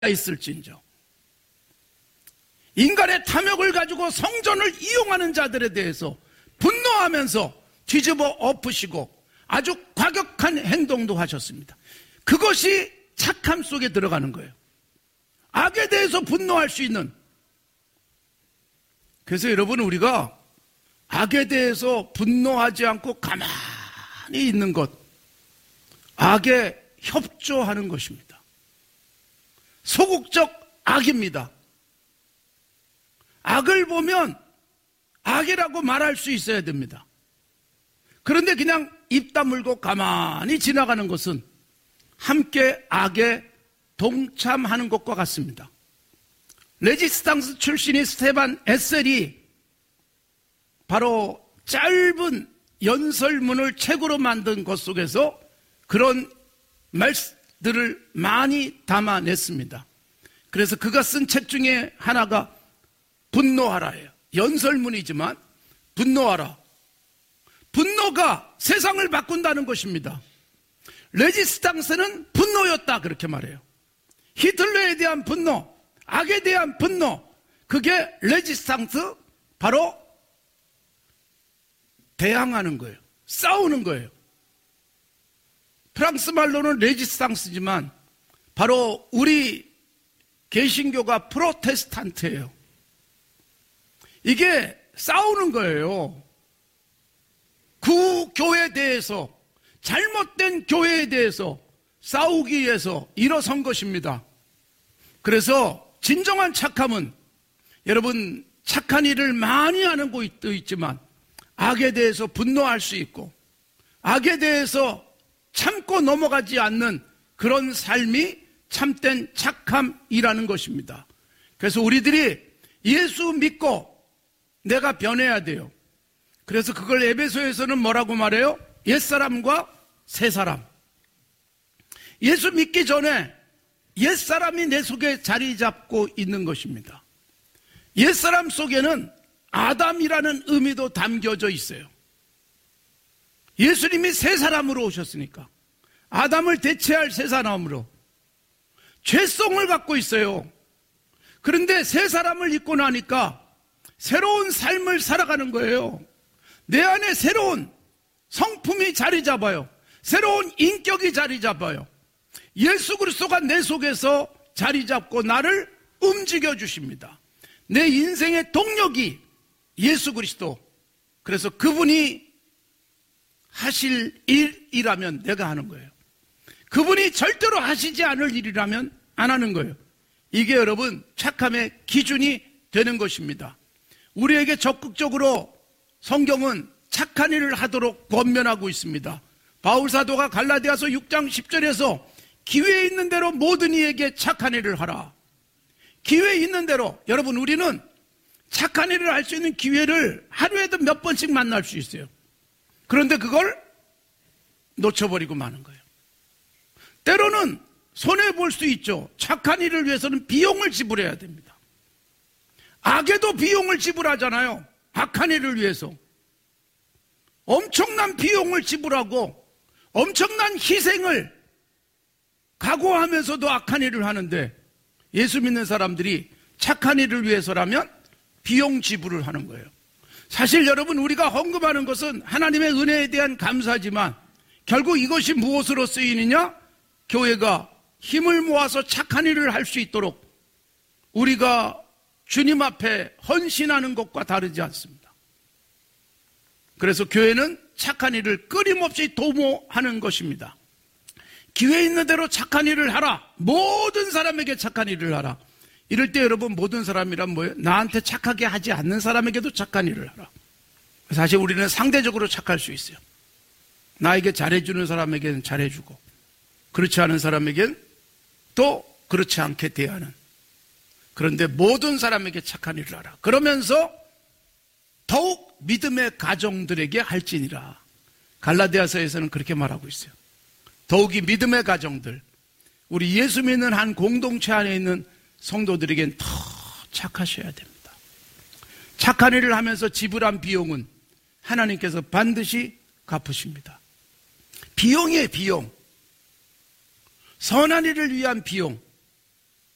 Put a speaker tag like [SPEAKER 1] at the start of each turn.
[SPEAKER 1] 있을진저. 인간의 탐욕을 가지고 성전을 이용하는 자들에 대해서 분노하면서 뒤집어 엎으시고 아주 과격한 행동도 하셨습니다. 그것이 착함 속에 들어가는 거예요. 악에 대해서 분노할 수 있는. 그래서 여러분, 우리가 악에 대해서 분노하지 않고 가만히 있는 것, 악에 협조하는 것입니다. 소극적 악입니다. 악을 보면 악이라고 말할 수 있어야 됩니다. 그런데 그냥 입 다물고 가만히 지나가는 것은 함께 악에 동참하는 것과 같습니다. 레지스탕스 출신인 스테반 에셀이 바로 짧은 연설문을 책으로 만든 것 속에서 그런 말들을 많이 담아냈습니다. 그래서 그가 쓴 책 중에 하나가 분노하라예요. 연설문이지만 분노하라. 분노가 세상을 바꾼다는 것입니다. 레지스탕스는 분노였다, 그렇게 말해요. 히틀러에 대한 분노, 악에 대한 분노, 그게 레지스탕스, 바로 대항하는 거예요. 싸우는 거예요. 프랑스 말로는 레지스탕스지만 바로 우리 개신교가 프로테스탄트예요. 이게 싸우는 거예요. 그 교회에 대해서, 잘못된 교회에 대해서 싸우기 위해서 일어선 것입니다. 그래서 진정한 착함은, 여러분, 착한 일을 많이 하는 곳도 있지만 악에 대해서 분노할 수 있고 악에 대해서 참고 넘어가지 않는 그런 삶이 참된 착함이라는 것입니다. 그래서 우리들이 예수 믿고 내가 변해야 돼요. 그래서 그걸 에베소에서는 뭐라고 말해요? 옛사람과 새사람. 예수 믿기 전에 옛사람이 내 속에 자리 잡고 있는 것입니다. 옛사람 속에는 아담이라는 의미도 담겨져 있어요. 예수님이 새 사람으로 오셨으니까 아담을 대체할 새 사람으로 죄성을 갖고 있어요. 그런데 새 사람을 입고 나니까 새로운 삶을 살아가는 거예요. 내 안에 새로운 성품이 자리 잡아요. 새로운 인격이 자리 잡아요. 예수 그리스도가 내 속에서 자리 잡고 나를 움직여 주십니다. 내 인생의 동력이 예수 그리스도. 그래서 그분이 하실 일이라면 내가 하는 거예요. 그분이 절대로 하시지 않을 일이라면 안 하는 거예요. 이게 여러분 착함의 기준이 되는 것입니다. 우리에게 적극적으로 성경은 착한 일을 하도록 권면하고 있습니다. 바울 사도가 갈라디아서 6장 10절에서 기회 있는 대로 모든 이에게 착한 일을 하라. 기회 있는 대로. 여러분, 우리는 착한 일을 할 수 있는 기회를 하루에도 몇 번씩 만날 수 있어요. 그런데 그걸 놓쳐버리고 마는 거예요. 때로는 손해볼 수 있죠. 착한 일을 위해서는 비용을 지불해야 됩니다. 악에도 비용을 지불하잖아요. 악한 일을 위해서 엄청난 비용을 지불하고 엄청난 희생을 각오하면서도 악한 일을 하는데, 예수 믿는 사람들이 착한 일을 위해서라면 비용 지불을 하는 거예요. 사실 여러분, 우리가 헌금하는 것은 하나님의 은혜에 대한 감사지만 결국 이것이 무엇으로 쓰이느냐? 교회가 힘을 모아서 착한 일을 할 수 있도록 우리가 주님 앞에 헌신하는 것과 다르지 않습니다. 그래서 교회는 착한 일을 끊임없이 도모하는 것입니다. 기회 있는 대로 착한 일을 하라. 모든 사람에게 착한 일을 하라. 이럴 때 여러분, 모든 사람이란 뭐예요? 나한테 착하게 하지 않는 사람에게도 착한 일을 하라. 사실 우리는 상대적으로 착할 수 있어요. 나에게 잘해주는 사람에게는 잘해주고, 그렇지 않은 사람에게는 또 그렇지 않게 대하는. 그런데 모든 사람에게 착한 일을 하라. 그러면서 더욱 믿음의 가정들에게 할지니라. 갈라디아서에서는 그렇게 말하고 있어요. 더욱이 믿음의 가정들, 우리 예수 믿는 한 공동체 안에 있는 성도들에겐 더 착하셔야 됩니다. 착한 일을 하면서 지불한 비용은 하나님께서 반드시 갚으십니다. 비용이에요, 비용. 선한 일을 위한 비용.